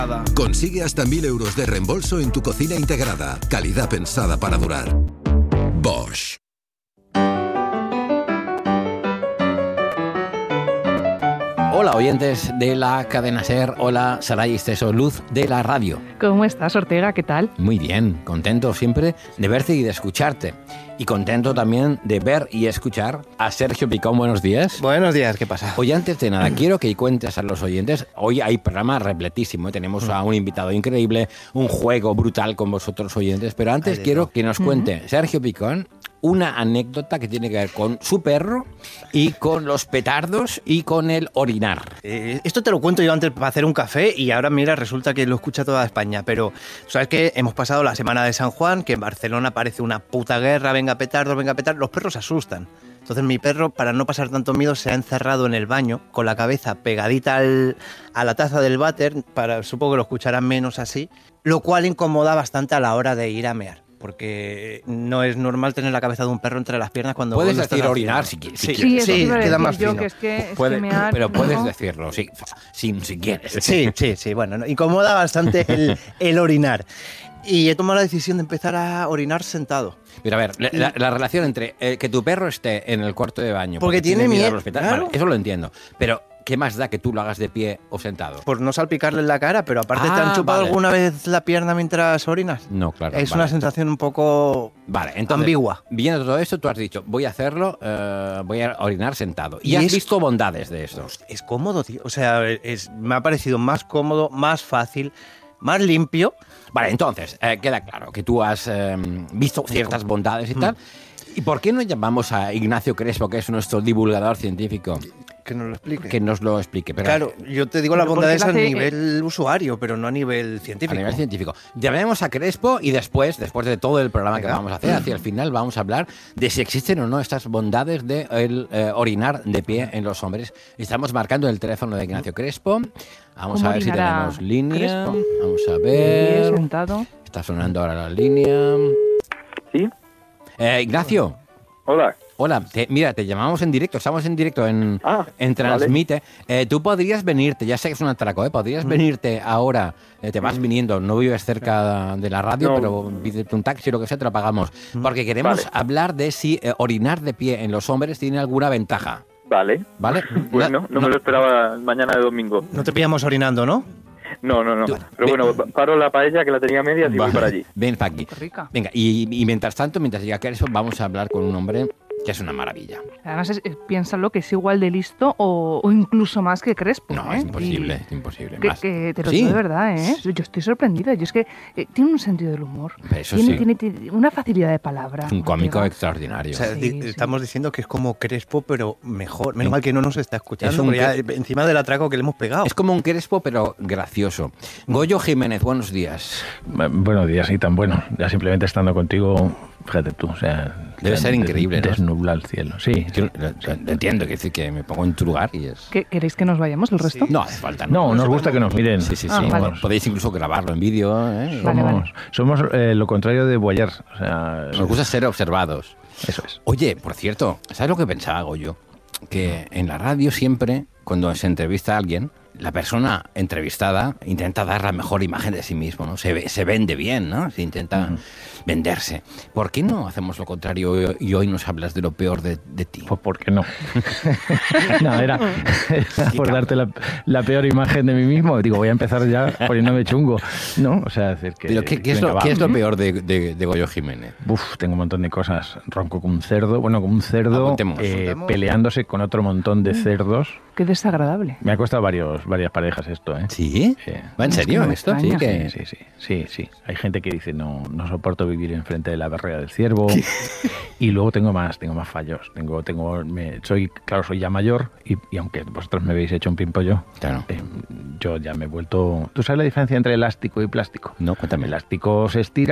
Consigue hasta 1.000 euros de reembolso en tu cocina integrada. Calidad pensada para durar. Bosch. Hola oyentes de la cadena SER, hola Saray Esteso, luz de la radio. ¿Cómo estás, Ortega? ¿Qué tal? Muy bien, contento siempre de verte y de escucharte. Y contento también de ver y escuchar a Sergio Picón. Buenos días. Buenos días, ¿qué pasa? Oye, antes de nada, quiero que cuentes a los oyentes, hoy hay programa repletísimo, ¿eh? Tenemos a un invitado increíble, un juego brutal con vosotros oyentes, pero antes quiero que nos cuente Sergio Picón una anécdota que tiene que ver con su perro y con los petardos y con el orinar. Esto te lo cuento yo antes para hacer un café y ahora mira, resulta que lo escucha toda España, pero ¿sabes qué? Hemos pasado la semana de San Juan, que en Barcelona parece una puta guerra, venga petardos, los perros se asustan. Entonces mi perro, para no pasar tanto miedo, se ha encerrado en el baño con la cabeza pegadita a la taza del váter, supongo que lo escucharán menos así, lo cual incomoda bastante a la hora de ir a mear. Porque no es normal tener la cabeza de un perro entre las piernas cuando... Puedes decir orinar si quieres. Sí, queda más fino. Pero puedes decirlo, si quieres. Sí, bueno, incomoda bastante el orinar. Y he tomado la decisión de empezar a orinar sentado. Pero a ver, la relación entre que tu perro esté en el cuarto de baño... Porque tiene miedo, claro. Vale, eso lo entiendo, pero... ¿Qué más da que tú lo hagas de pie o sentado? Por no salpicarle en la cara, pero aparte, ¿te han chupado alguna vez la pierna mientras orinas? No, claro. Es una sensación un poco entonces, ambigua. Viendo todo esto, tú has dicho, voy a hacerlo, voy a orinar sentado. ¿Y has visto bondades de esto? Es cómodo, tío. O sea, me ha parecido más cómodo, más fácil, más limpio. Vale, entonces, queda claro que tú has visto ciertas bondades y tal. ¿Y por qué no llamamos a Ignacio Crespo, que es nuestro divulgador científico? Que nos lo explique. Que nos lo explique. Pero claro, yo te digo las bondades a nivel usuario, pero no a nivel científico. A nivel científico. Llamemos a Crespo y después de todo el programa que vamos a hacer, hacia el final vamos a hablar de si existen o no estas bondades de orinar de pie en los hombres. Estamos marcando el teléfono de Ignacio Crespo. Vamos a ver si tenemos línea. Crespo. Vamos a ver. Sentado. Está sonando ahora la línea. ¿Sí? Ignacio. Hola. Hola, mira, te llamamos en directo, estamos en directo en Transmite. Vale. Tú podrías venirte, ya sé que es un atraco, podrías venirte ahora, te vas viniendo, no vives cerca de la radio, pero pídete un taxi o lo que sea, te lo pagamos. Porque queremos hablar de si orinar de pie en los hombres tiene alguna ventaja. Vale. Bueno, no me lo esperaba mañana de domingo. No te pillamos orinando, ¿no? No. Pero bueno, paro la paella que la tenía media y voy para allí. Ven para aquí. Rica. Venga, y mientras tanto, mientras llega eso, vamos a hablar con un hombre que es una maravilla. Además, piénsalo que es igual de listo o incluso más que Crespo. No, es imposible, es imposible. Que te lo digo de verdad, ¿eh? Yo estoy sorprendida. Yo es que tiene un sentido del humor. Tiene una facilidad de palabra. Es un cómico extraordinario. O sea, estamos diciendo que es como Crespo, pero mejor. Menos mal que no nos está escuchando, ya, encima del atraco que le hemos pegado. Es como un Crespo, pero gracioso. Goyo Jiménez, buenos días. Buenos días, y tan bueno. Ya simplemente estando contigo, fíjate tú, o sea... Debe ser increíble, ¿no? Desnubla el cielo, sí. Yo entiendo, que decir que me pongo en tu lugar y es... ¿Queréis que nos vayamos el resto? No hace falta. No, nos gusta que nos miren. Sí. Vale. Podéis incluso grabarlo en vídeo. Somos lo contrario de voyeur. O sea, nos gusta ser observados. Eso es. Oye, por cierto, ¿sabes lo que pensaba, Goyo? Que en la radio siempre, cuando se entrevista a alguien, la persona entrevistada intenta dar la mejor imagen de sí mismo, ¿no? Se vende bien, ¿no? Se intenta venderse. ¿Por qué no hacemos lo contrario y hoy nos hablas de lo peor de ti? Pues ¿por qué no? No, era por darte la peor imagen de mí mismo. Digo, voy a empezar ya poniéndome chungo, ¿no? O sea, decir que... ¿Pero qué es lo peor de Goyo Jiménez? Tengo un montón de cosas. Ronco como un cerdo. Bueno, como un cerdo peleándose con otro montón de cerdos. Qué desagradable. Me ha costado varias parejas esto, ¿eh? ¿Sí? ¿Va en serio esto? Sí. Hay gente que dice, no soporto vivir enfrente de la barrera del ciervo. Y luego tengo más fallos. Soy ya mayor y aunque vosotros me habéis hecho un pimpollo, claro. Yo ya me he vuelto... ¿Tú sabes la diferencia entre elástico y plástico? No, cuéntame. El elástico se estira